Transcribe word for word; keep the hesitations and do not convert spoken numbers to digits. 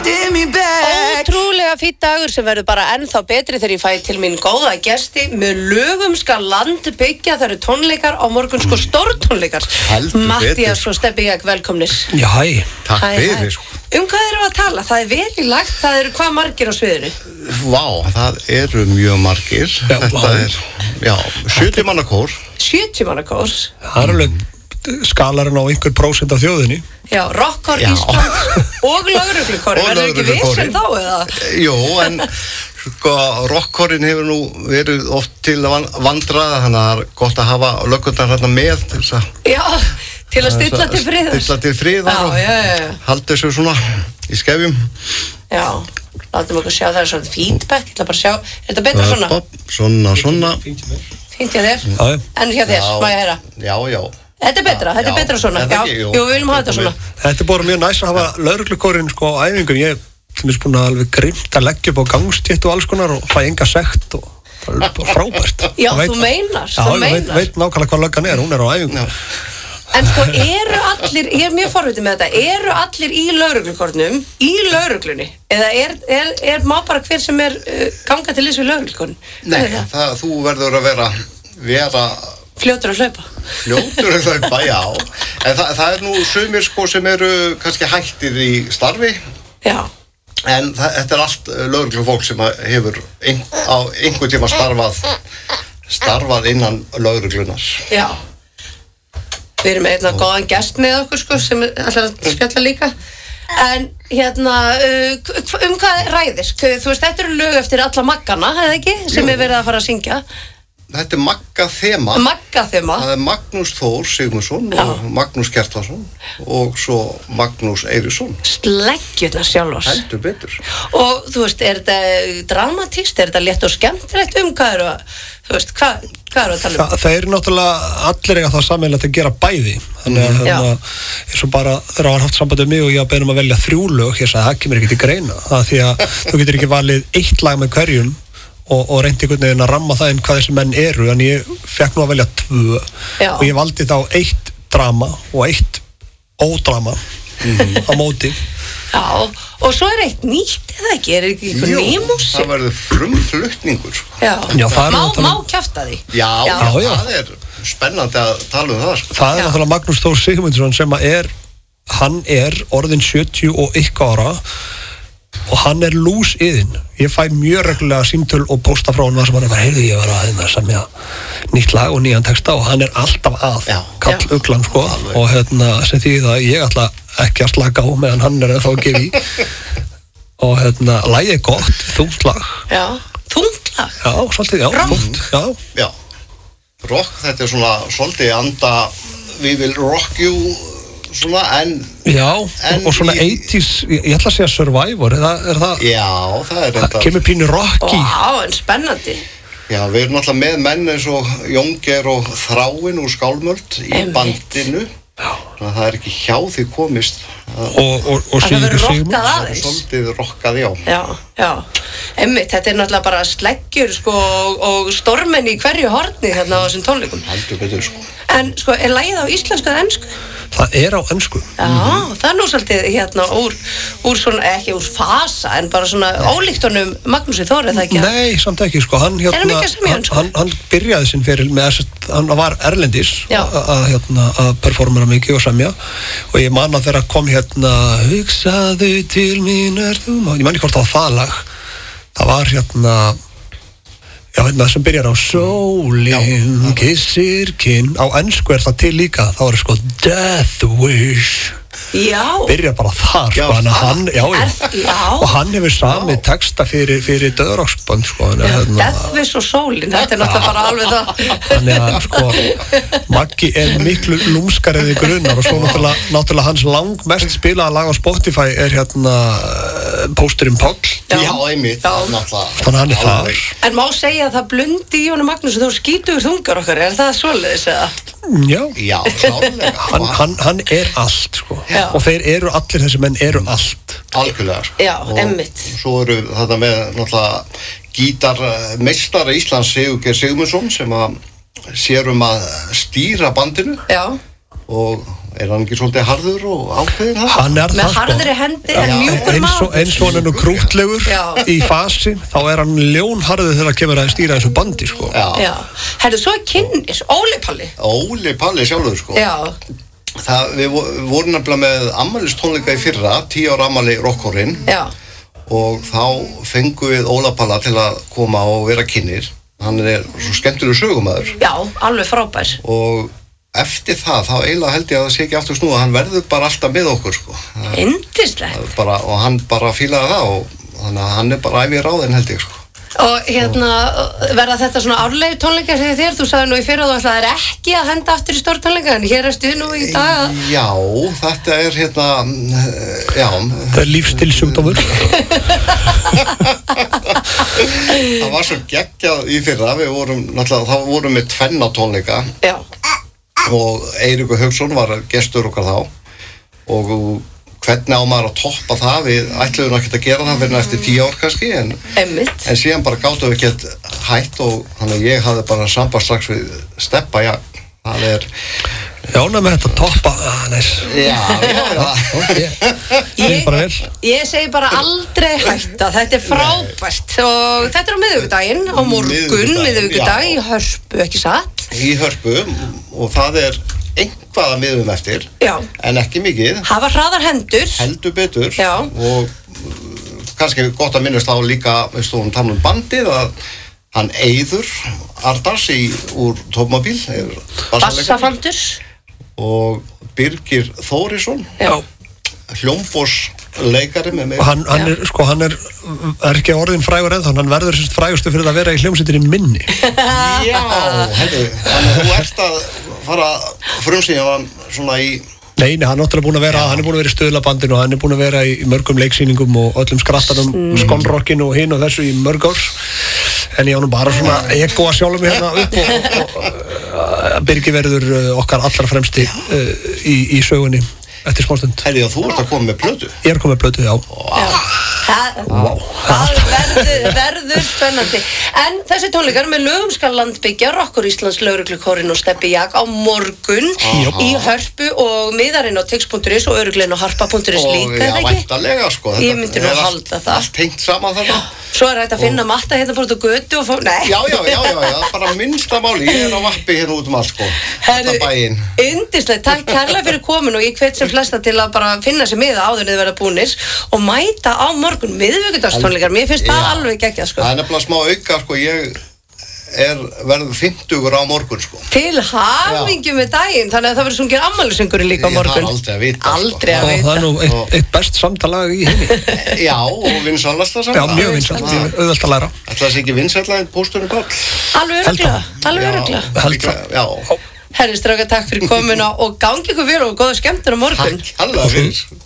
Ótrúlega fínn dagur sem verður bara ennþá betri þegar ég fæ til mín góða gesti. Með lögum skal land byggja. Það eru tónleikar á morgun, sko stórtónleikar. Mattías og Stebbi Egg, velkomnir. Já, hæ. Takk fyrir. Um hvað erum við að tala? Það er vel í lagt, það eru hvað margir á sviðinu? Vá, það eru mjög margir. Já, Þetta vá. er, já, sjötíu manna kór. sjötíu manna kór. Það er alveg skalarinn á einhver prósent af þjóðinni. Já, Rockkór Já. Íslands og lögreglukór. Og Verður ekki lögreglukórinn. vesen þá eða? Jú, en sko, rockkórin hefur nú verið oft til að van- vandræða, þannig að það er gott að hafa löggurnar hérna með til þess að Já, til að stilla til friðar. Stilla til friðar Já, og já, já, já. halda þessu svona í skefjum. Já, látum okkur sjá, það er svona feedback, ég ætla bara að sjá, er þetta betra svona? Upp, Svona, svona. Fínt hjá þér? Já, já. En hjá þér, má ég heyra? Já, já. Þetta er betra, þetta er Já, betra svona, er það já, ekki? jú, Jú. við viljum hafa þetta svona. Þetta er bara mjög næs að hafa lögreglukórinn sko á æfingum. Ég er til dæmis búin að alveg grimmt að leggja upp á gangstétt og alls konar og fæ enga sekt og bara bara frábært. Já, Það veit- þú meinar, Já, þú ég veit, meinar. veit nákvæmlega hvað löggan er, hún er á æfingum. Já. En sko, eru allir, ég er mjög forvitið með þetta, eru allir í lögreglukórnum, í lögreglunni? Eða er, er, er má bara hver sem er uh, ganga til þess við lögreglukórn? Nei, það, þú verður að vera, vera Fljótur að hlaupa. fljótur að hlaupa, já. En það, það er nú sumir sko sem eru kannski hættir í starfi, Já, en það, þetta er allt lögreglufólk sem að hefur ein, á einhvern tíma starfað, starfað innan lögreglunar. já. Við erum með einna góðan gest með okkur, sko, sem ætlar að spjalla líka. En hérna, uh, hv- um hvað ræðir? Þú veist, þetta eru lög eftir alla maggana, eða ekki? Sem Jú. er verið að fara að syngja. Þetta er Magga þema. Magga þema. Það er Magnús Þór Sigmundsson og Magnús Kjartansson og svo Magnús Eiríksson. Sleggjurnar sjálfars. Heldur betur. Og þú veist, er þetta dramatíst, er þetta létt og skemmtilegt, um hvað eru að, þú veist, hvað, hvað eru að tala um? Það, það er náttúrulega allir eiga það sameiginlegt að gera bæði. Þannig að Já. hérna, eins og bara þegar það var haft samband um mig og ég að beðnum að velja þrjú lög, ég sagði það kemur ekki til greina. Það er því að þú getur ekki valið eitt lag með hverjum og, og reyndi einhvern veginn að ramma það inn hvað þessi menn eru, en ég fekk nú að velja tvö Já. og ég valdi þá eitt drama og eitt ódrama á móti. Já, og svo er eitt nýtt, eða ekki, er ekki eitthvað ný það músík? verður frumflutningur. Sko. Já, Já, það er má, náttúrulega- má kjafta því? Já, Já. já, já. það er spennandi að tala um það. Sko. Það er Já. náttúrulega Magnús Þór Sigmundsson sem að er, hann er orðin sjötíu og eitthvað ára og hann er lúsiðinn. Ég fæ mjög reglulega símtöl og posta frá hann sem hann er bara, heyrðu ég var að hérna semja nýtt lag og nýjan texta og hann er alltaf að Já. kall Já. uglan sko Alveg. og hérna sem því það ég ætla ekki að slaka á meðan hann er ennþá að gefa í og hérna lagið er gott, þungt lag. Já, þunglag. Já, svolítið, já, Rock. þungt, já. Já. Rock, þetta er svona svolítið anda, we will rock you, svona, en Já, En og svona í- eighties, ég, ég ætla að segja Survivor, er það, er það, já, það er það þetta. kemur pínu Rocky. Vá, en spennandi. Já, við erum alltaf með menn eins og Jónger og Þráin úr Skálmöld í Einmitt. bandinu. Þannig að það er ekki hjá því komist að og, og, og Að það Sigurður verður rockað Sigmunds. aðeins. svolítið rokkað, já. Já, já. Einmitt, þetta er náttúrulega bara sleggjur, sko, og, og stormenn í hverju horni hérna á þessum tónleikum. Heldur betur, sko. En, sko, er lagið á íslensku eða ensku? Það er á ensku. Já, það er nú svolítið hérna úr, úr svona, ekki úr fasa, en bara svona ólíkt honum Magnúsi Þór, er það ekki? Nei, samt ekki, sko, hann Er hann hérna, ekki að semja hann, ensku? hann, hann byrjaði sinn fyrir með þess að hann var erlendis Já. að að, hérna, að performera mikið og semja og ég man að þegar kom hérna hugsaðu til mín er þú má, ég man ekki hvort það var það lag það var hérna já, hérna sem byrjar á sólin kissir kinn, á ensku er það til líka, þá er sko Death Wish Já, byrjar bara þar Já, sko, hann, það- hann, já, já. Er- já. og hann hefur samið texta fyrir, fyrir döðroksbönd sko, hann er, hérna, Deathwish og sólin, þetta er náttúrulega bara alveg það. þannig að sko Maggi er miklu lúmskar eða grunar og svo náttúrulega, náttúrulega hans langmest spilaða lag á Spotify er hérna uh, Pósturinn Páll Já. Já, einmitt. Já. náttúrulega. þannig að hann er þar Alveg. En má segja að það blundi í honum Magnús og þú skítur þungar okkar, er það svoleiðis eða? já, Já, klálega. hann, hann, hann er allt sko Já. og þeir eru allir þessi menn eru allt Algjörlega, sko. Já, Og einmitt. Svo eru þetta með náttúrulega gítarmeistara Íslands Sigurgeir Sigmundsson sem að sér um að stýra bandinu Já, og er hann ekki svolítið harður og ákveðin það? Hann er Með það, sko. harðri hendi en Já, mjúkur eins og, maður. eins og hann er nú krútlegur Já. í fasi, þá er hann ljónharður þegar að kemur að stýra þessu bandi, sko. Já, Já. Herðu, svo er kynnis, Óli Palli. Óli Palli sjálfur sko. Já. Það, við vo- vorum nefnilega með ammælistónleika í fyrra, tíu ára ammæli rockhorinn Já. og þá fengum við Óla Palla til að koma og vera kynnir. Hann er svo skemmtilegur sögumæður Já, alveg frábær. og eftir það, þá eiginlega held ég að það sé ekki aftur snúa, hann verður bara alltaf með okkur sko. Það- Indislegt. það er bara, og hann bara fílaði það og þannig að hann er bara æfið ráðinn held ég sko. Og hérna, verða þetta svona árlegi tónleikar þegar þér, þú sagði nú í fyrra að þú ætlaðir ekki að henda aftur í stór tónleika, en hér erstu nú í dag að... Já, þetta er hérna, mm, já, Það er lífstilsjúkdómur. það var svo geggjað í fyrra, við vorum, náttúrulega, þá vorum við tvenna tónleika Já. og Eiríkur Hauksson var gestur okkar þá og hvernig á maður að toppa það, við ætluðum ekki að gera það fyrir eftir tíu ár kannski, en, Einmitt. en síðan bara gátum við ekkert hætt og þannig að ég hafði bara samband strax við Steppa, já, það er, Já, ná með þetta toppa. Ah, næs. já, já, já. Ok, Ég, bara vel. ég segi bara aldrei hætta, þetta er frábært og þetta er á miðvikudaginn, á morgun, Miðvikudaginn, miðvikudag já. í Hörpu, ekki satt? Í Hörpu og það er einhvað að miðum eftir, Já. en ekki mikið, Hafa hraðar hendur. heldur betur Já. og uh, kannski gott að minnast á líka, veistu, hún tala um bandið að hann Eiður Ardars í, úr Tópmabíl Bassafandur. og Birgir Þórisson Já. hljómborsleikari með mig Og hann, hann Já. er, sko, hann er, er ekki orðin frægur ennþá, hann verður sérst frægustu fyrir að vera í hljómsveitinni Minni. Já, hefðu, þannig að þú ert að fara frumsýna hann svona í Nei, nei, hann er náttúrulega búin að vera, hann er búin að vera í stöðlabandinu og hann er búin að vera í mörgum leiksýningum og öllum skrattanum, mm. skonrockinu og hinn og þessu í mörg ár. En ég á nú bara svona ego að sjálfa mig hérna upp og, og, og Birgir verður uh, okkar allra fremsti uh, í, í sögunni eftir smástund. Herri, og þú ert að koma með plötu. Ég er komið með blötu, já. Já. Það, Vá. það verður, verður spennandi. En þessi tónleikar með lögum skal landbyggja Rokkur Íslands lögreglukórinn og Steppi Jak á morgun Aha. í Hörpu og miðarinn á tix punktur is og öruglein á harpa punktur is Og líka, já, eða ekki? væntanlega sko. Ég myndi nú er allt- halda það. Allt tengt saman þetta. Svo er hægt að finna matta hérna bara út á götu og fá... Nei. Já, já, já, já, já, bara minnsta máli, ég er á vappi hérna út um allt sko. Þetta bæinn. Yndislegt, takk kærlega fyrir komin og ég hvet sem flesta til að bara finna sér miða áður en þið verða búnir og mæta á morgun miðvikudagstónleikar, mér finnst það Já. alveg geggjað sko. Það er nefnilega smá auka sko, ég er verður fimmtugur á morgun sko. Til hamingju með daginn, þannig að það verður sungið afmælisöngurinn líka á Ég morgun. þarf aldrei að vita, sko. Aldrei að Og vita. það er nú eitt, eitt best samtalag í heimi. Já, og vinsalasta saman. Já, mjög vinsælt, auðvelt að læra. Ætla það sé ekki vinsætla en pósturinn Páll. Alveg öruglega, alveg öruglega. Held líka, það. já. Herri stráka, takk fyrir komuna og gangi ykkur fyrir og góða skemmtur á morgun. Takk, alveg fyrir.